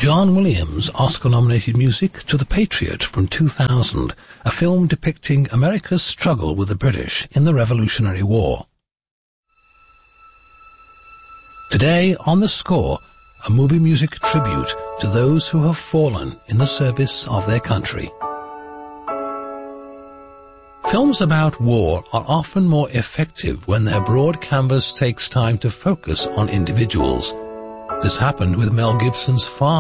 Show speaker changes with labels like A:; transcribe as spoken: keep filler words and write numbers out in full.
A: John Williams' Oscar-nominated music to The Patriot from two thousand, a film depicting America's struggle with the British in the Revolutionary War. Today, on The Score, a movie music tribute to those who have fallen in the service of their country. Films about war are often more effective when their broad canvas takes time to focus on individuals. This happened with Mel Gibson's Farm.